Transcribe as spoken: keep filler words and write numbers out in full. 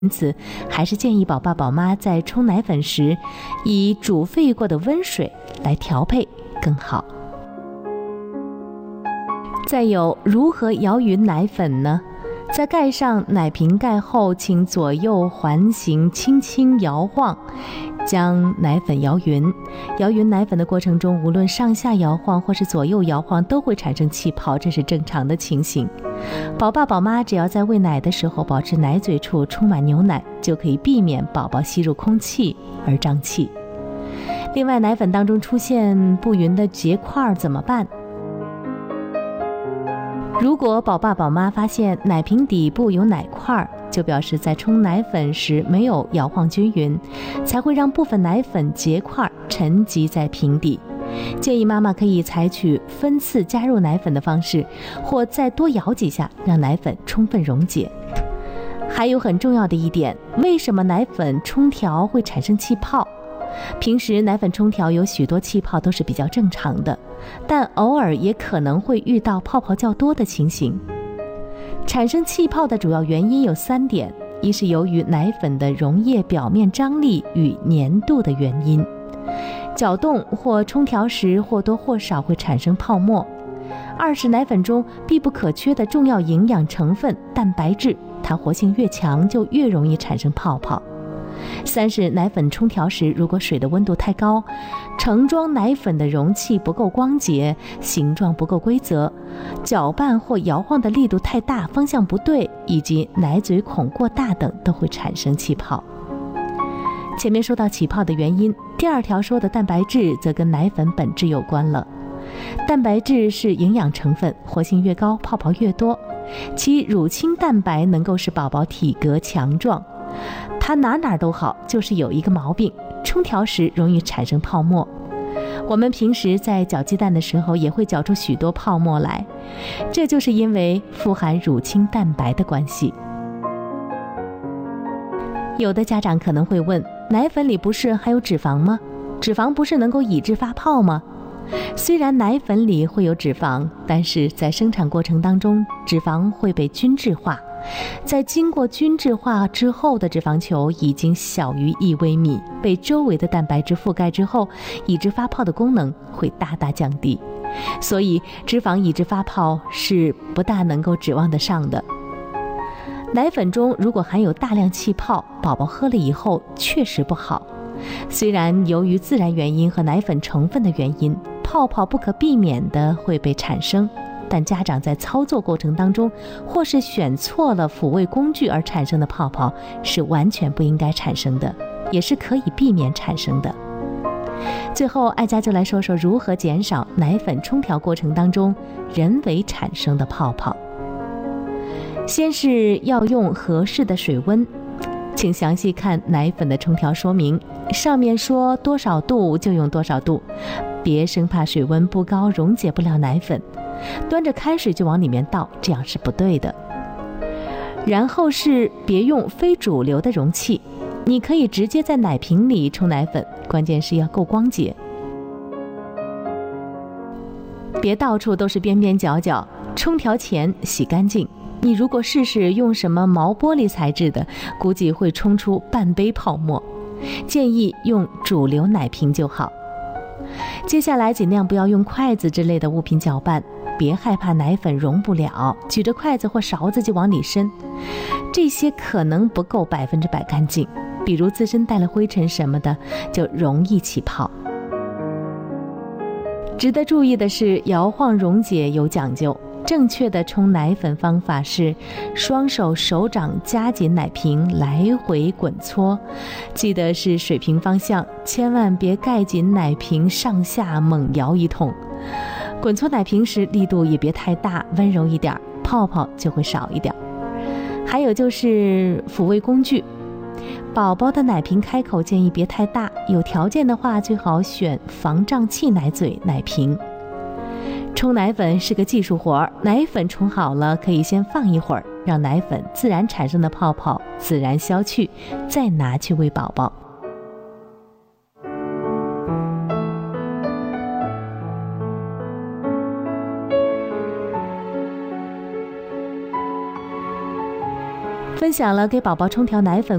因此还是建议宝爸宝妈在冲奶粉时以煮沸过的温水来调配更好。再有，如何摇匀奶粉呢？在盖上奶瓶盖后，请左右环形轻轻摇晃，将奶粉摇匀。摇匀奶粉的过程中，无论上下摇晃或是左右摇晃，都会产生气泡，这是正常的情形。宝爸宝妈只要在喂奶的时候保持奶嘴处充满牛奶，就可以避免宝宝吸入空气而胀气。另外，奶粉当中出现不匀的结块怎么办？如果宝爸宝妈发现奶瓶底部有奶块，就表示在冲奶粉时没有摇晃均匀，才会让部分奶粉结块沉积在瓶底。建议妈妈可以采取分次加入奶粉的方式，或再多摇几下，让奶粉充分溶解。还有很重要的一点，为什么奶粉冲调会产生气泡？平时奶粉冲调有许多气泡都是比较正常的，但偶尔也可能会遇到泡泡较多的情形。产生气泡的主要原因有三点：一是由于奶粉的溶液表面张力与粘度的原因，搅动或冲调时或多或少会产生泡沫；二是奶粉中必不可缺的重要营养成分蛋白质，它活性越强就越容易产生泡泡；三是奶粉冲调时，如果水的温度太高，盛装奶粉的容器不够光洁，形状不够规则，搅拌或摇晃的力度太大，方向不对，以及奶嘴孔过大等，都会产生气泡。前面说到起泡的原因，第二条说的蛋白质则跟奶粉本质有关了。蛋白质是营养成分，活性越高，泡泡越多。其乳清蛋白能够使宝宝体格强壮，它哪哪都好，就是有一个毛病，冲调时容易产生泡沫。我们平时在搅鸡蛋的时候也会搅出许多泡沫来，这就是因为富含乳清蛋白的关系。有的家长可能会问，奶粉里不是还有脂肪吗？脂肪不是能够抑制发泡吗？虽然奶粉里会有脂肪，但是在生产过程当中，脂肪会被均质化，在经过均质化之后的脂肪球已经小于一微米，被周围的蛋白质覆盖之后，抑制发泡的功能会大大降低，所以脂肪抑制发泡是不大能够指望得上的。奶粉中如果含有大量气泡，宝宝喝了以后确实不好。虽然由于自然原因和奶粉成分的原因，泡泡不可避免的会被产生，但家长在操作过程当中，或是选错了抚慰工具而产生的泡泡，是完全不应该产生的，也是可以避免产生的。最后，艾佳就来说说如何减少奶粉冲调过程当中人为产生的泡泡。先是要用合适的水温，请详细看奶粉的冲调说明，上面说多少度就用多少度，别生怕水温不高溶解不了奶粉，端着开水就往里面倒，这样是不对的。然后是别用非主流的容器，你可以直接在奶瓶里冲奶粉，关键是要够光洁，别到处都是边边角角，冲调前洗干净。你如果试试用什么毛玻璃材质的，估计会冲出半杯泡沫，建议用主流奶瓶就好。接下来尽量不要用筷子之类的物品搅拌，别害怕奶粉溶不了，举着筷子或勺子就往里伸，这些可能不够百分之百干净，比如自身带了灰尘什么的，就容易起泡。值得注意的是，摇晃溶解有讲究，正确的冲奶粉方法是双手手掌夹紧奶瓶，来回滚搓，记得是水平方向，千万别盖紧奶瓶上下猛摇一通。滚搓奶瓶时力度也别太大，温柔一点，泡泡就会少一点。还有就是抚慰工具，宝宝的奶瓶开口建议别太大，有条件的话最好选防胀气奶嘴奶瓶。冲奶粉是个技术活，奶粉冲好了可以先放一会儿，让奶粉自然产生的泡泡自然消去，再拿去喂宝宝。分分享了给宝宝冲调奶粉